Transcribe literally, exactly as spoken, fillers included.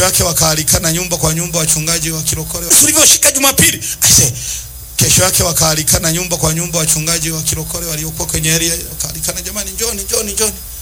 Kesho yake wakaalikana nyumba kwa nyumba wachungaji wa kirokole. Tulivyoshika Jumapili, aise, kesho yake wakaalikana nyumba kwa nyumba wachungaji wa kirokole waliokuwa kwenye area, wakaalikana, jamani njoni njoni njoni.